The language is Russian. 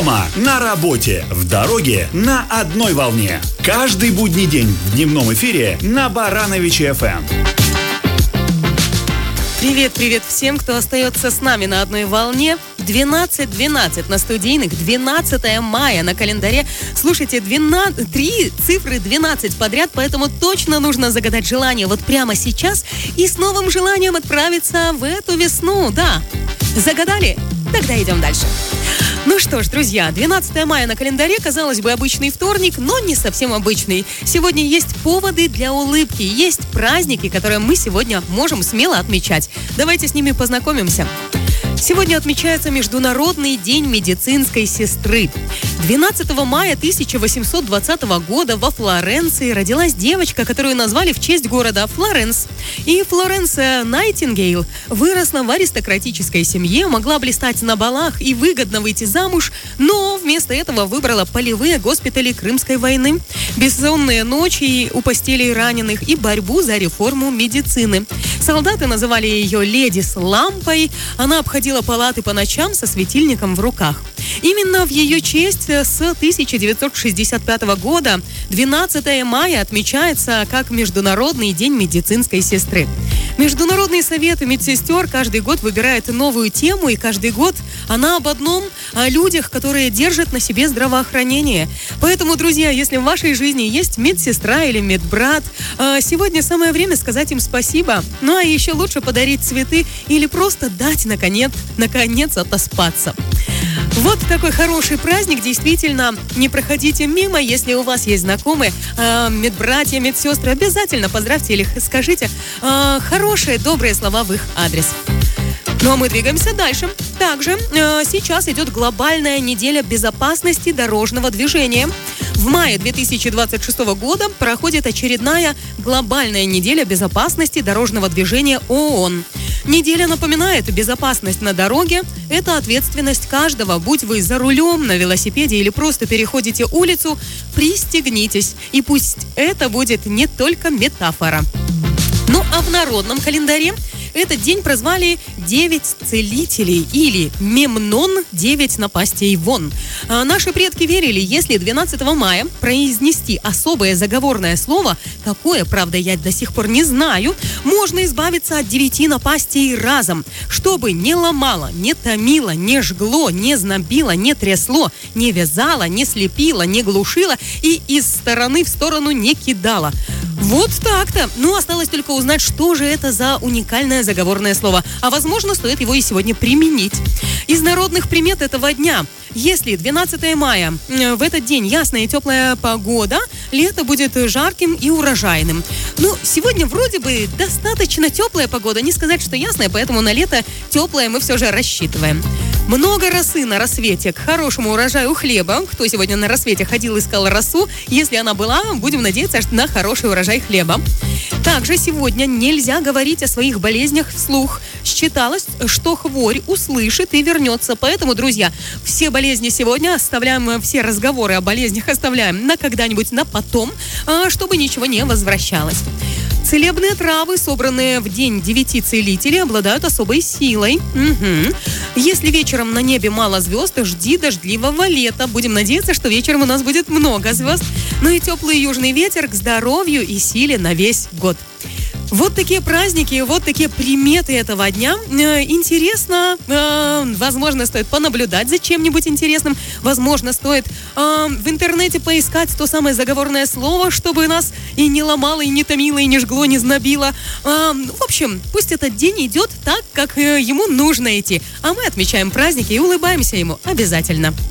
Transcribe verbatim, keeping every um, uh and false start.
Дома, на работе, в дороге, на одной волне. Каждый будний день в дневном эфире на Барановичи эф эм. Привет-привет всем, кто остается с нами на одной волне. двенадцать двенадцать на студийных, двенадцатое мая на календаре. Слушайте, двенадцать, три цифры двенадцать подряд, поэтому точно нужно загадать желание вот прямо сейчас и с новым желанием отправиться в эту весну. Да, загадали? Тогда идем дальше. Ну что ж, друзья, двенадцатое мая на календаре, казалось бы, обычный вторник, но не совсем обычный. Сегодня есть поводы для улыбки, есть праздники, которые мы сегодня можем смело отмечать. Давайте с ними познакомимся. Сегодня отмечается Международный день медицинской сестры. двенадцатого мая тысяча восемьсот двадцатого года во Флоренции родилась девочка, которую назвали в честь города Флоренс. И Флоренс Найтингейл выросла в аристократической семье, могла блистать на балах и выгодно выйти замуж, но вместо этого выбрала полевые госпитали Крымской войны, бессонные ночи у постелей раненых и борьбу за реформу медицины. Солдаты называли ее «Леди с лампой», она обходила палаты по ночам со светильником в руках. Именно в ее честь с тысяча девятьсот шестьдесят пятого года двенадцатое мая отмечается как Международный день медицинской сестры. Международный совет медсестер каждый год выбирает новую тему, и каждый год она об одном, о людях, которые держат на себе здравоохранение. Поэтому, друзья, если в вашей жизни есть медсестра или медбрат, сегодня самое время сказать им спасибо. Ну а еще лучше подарить цветы или просто дать, наконец, наконец отоспаться. Вот такой хороший праздник, действительно, не проходите мимо, если у вас есть знакомые, э, медбратья, медсестры, обязательно поздравьте или скажите э, хорошие, добрые слова в их адрес. Ну а мы двигаемся дальше. Также э, сейчас идет глобальная неделя безопасности дорожного движения. В мае две тысячи двадцать шестого года проходит очередная глобальная неделя безопасности дорожного движения ООН. Неделя напоминает, безопасность на дороге – это ответственность каждого. Будь вы за рулем, на велосипеде или просто переходите улицу, пристегнитесь. И пусть это будет не только метафора. Ну а в народном календаре этот день прозвали «Девять целителей» или «Мемнон девять напастей вон». А наши предки верили, если двенадцатого мая произнести особое заговорное слово, какое, правда, я до сих пор не знаю, можно избавиться от девяти напастей разом, чтобы не ломало, не томило, не жгло, не знобило, не трясло, не вязало, не слепило, не глушило и из стороны в сторону не кидало. Вот так-то. Ну, осталось только узнать, что же это за уникальное заговорное слово. А, возможно, стоит его и сегодня применить. Из народных примет этого дня. Если двенадцатого мая в этот день ясная и теплая погода, лето будет жарким и урожайным. Ну, сегодня вроде бы достаточно теплая погода. Не сказать, что ясная, поэтому на лето теплое мы все же рассчитываем. Много росы на рассвете к хорошему урожаю хлеба. Кто сегодня на рассвете ходил, искал росу? Если она была, будем надеяться на хороший урожай хлеба. Также сегодня нельзя говорить о своих болезнях вслух. Считалось, что хворь услышит и вернется. Поэтому, друзья, все болезни сегодня оставляем, все разговоры о болезнях оставляем на когда-нибудь на потом, чтобы ничего не возвращалось. Целебные травы, собранные в день девяти целителей, обладают особой силой. Угу. Если вечером на небе мало звезд, жди дождливого лета. Будем надеяться, что вечером у нас будет много звезд. Ну и теплый южный ветер к здоровью и силе на весь год. Вот такие праздники, вот такие приметы этого дня. Интересно, возможно, стоит понаблюдать за чем-нибудь интересным. Возможно, стоит в интернете поискать то самое заговорное слово, чтобы нас и не ломало, и не томило, и не жгло, не знобило. В общем, пусть этот день идет так, как ему нужно идти. А мы отмечаем праздники и улыбаемся ему обязательно.